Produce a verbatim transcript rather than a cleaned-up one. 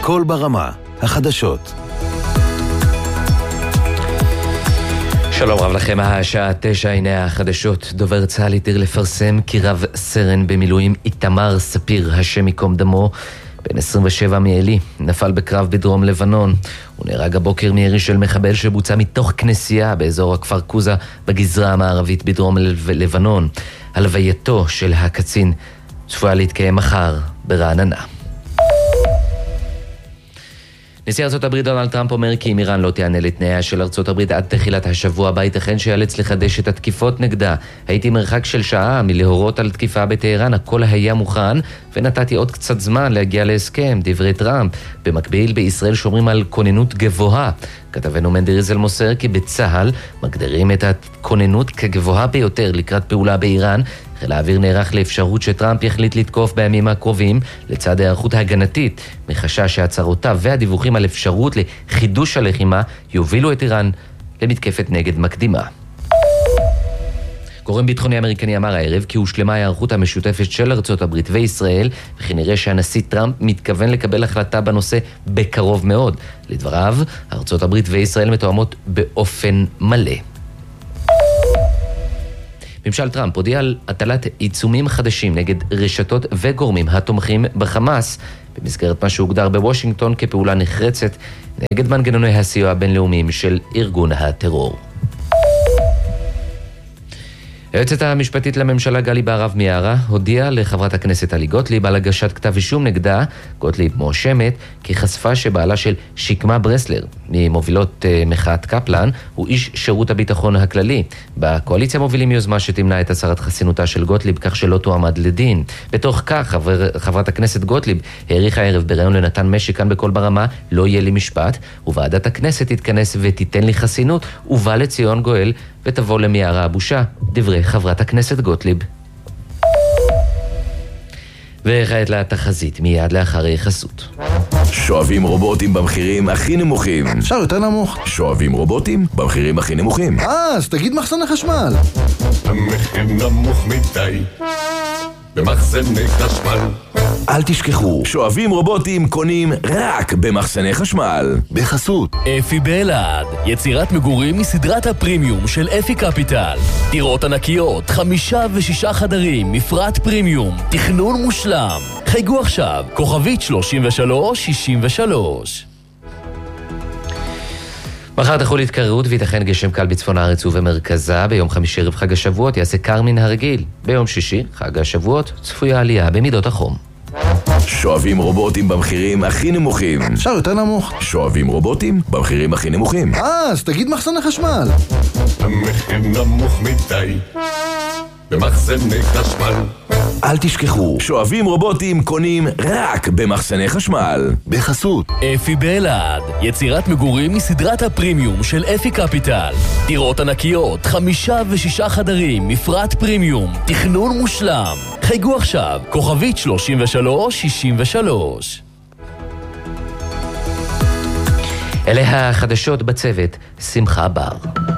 כל ברמה, החדשות. שלום רב לכם, השעה תשע, הנה החדשות. דובר צה"ל התיר לפרסם כי רב סרן במילואים איתמר ספיר, השם ייקום דמו, בן עשרים ושבע מעלי, נפל בקרב בדרום לבנון. הוא נהרג הבוקר מירי של מחבל שבוצע מתוך כנסייה באזור הכפר קוזה בגזרה המערבית בדרום לבנון. הלווייתו של הקצין צפויה להתקיים מחר ברעננה. נשיא ארצות הברית דונלד טראמפ אומר כי אם איראן לא תיענה לתנאיה של ארצות הברית עד תחילת השבוע הבא, ייתכן שיאלץ לחדש את התקיפות נגדה. הייתי מרחק של שעה מלהורות על תקיפה בטהרן, הכל היה מוכן ונתתי עוד קצת זמן להגיע להסכם, דברי טראמפ. במקביל בישראל שומרים על כוננות גבוהה. כתבנו מנדי ריזל מוסר כי בצה"ל מגדירים את הכוננות כגבוהה ביותר לקראת פעולה באיראן. חיל האוויר נערך לאפשרות שטראמפ יחליט לתקוף בימים הקרובים לצד היערכות הגנתית, מחשש שהצהרותיו והדיווחים על אפשרות לחידוש הלחימה יובילו את איראן למתקפת נגד מקדימה. גורם ביטחוני אמריקני אמר הערב כי הושלמה ההיערכות המשותפת של ארצות הברית וישראל, וכי נראה שהנשיא טראמפ מתכוון לקבל החלטה בנושא בקרוב מאוד. לדבריו, ארצות הברית וישראל מתואמות באופן מלא. ממשל טראמפ הודיע על הטלת עיצומים חדשים נגד רשתות וגורמים התומכים בחמאס, במסגרת מה שהוגדר בוושינגטון כפעולה נחרצת נגד מנגנוני הסיוע הבינלאומיים של ארגון הטרור. היועצת המשפטית לממשלה גלי בהרב מיארה הודיעה לחברת הכנסת טלי גוטליב על הגשת כתב אישום נגדה. גוטליב מואשמת כי חשפה שבעלה של שקמה ברסלר ממובילות מחאת קפלן הוא איש שירות הביטחון הכללי. בקואליציה מובילים יוזמה שתמנע את הסרת חסינותה של גוטליב כך שלא תועמד לדין. בתוך כך חבר, חברת הכנסת גוטליב העריכה הערב בראיון לנתן משי כאן בכל ברמה לא יהיה לי משפט, וועדת הכנסת תתכנס ותיתן לי חסינות, ובא לציון גואל ותבוא למיארה הבושה, דברי חברת הכנסת גוטליב. וכעת לתחזית מיד לאחרי חסות. שואבים רובוטים במחירים הכי נמוכים. אפשר יותר נמוך. שואבים רובוטים במחירים הכי נמוכים. אה, אז תגיד מחסני חשמל. המחיר נמוך מדי במחסני חשמל. אל תשכחו, שואבים רובוטים קונים רק במחסני חשמל. בחסות אפי באלעד, יצירת מגורים מסדרת הפרימיום של אפי קפיטל. דירות ענקיות, חמישה ושישה חדרים, מפרט פרימיום, תכנון מושלם. חייגו עכשיו, כוכבית שלושים ושלוש שישים ושלוש. מחר תחול התקררות ויתכן גשם קל בצפון הארץ ובמרכזה. ביום חמישי ערב חג השבועות יעשה קר מן הרגיל. ביום שישי, חג השבועות, צפויה עלייה במידות החום. שואבים רובוטים במחירים הכי נמוכים. אפשר יותר נמוך. שואבים רובוטים במחירים הכי נמוכים. אה, אז תגיד מחסני חשמל. המחיר נמוך מדי במחסני חשמל. אל תשכחו, שואבים רובוטים קונים רק במחסני חשמל. בחסות אפי באלעד, יצירת מגורים מסדרת הפרימיום של אפי קפיטל. דירות ענקיות, חמישה ושישה חדרים, מפרט פרימיום, תכנון מושלם. חייגו עכשיו, כוכבית שלושים ושלוש שישים ושלוש. אלה החדשות בצוות, שמחה בר.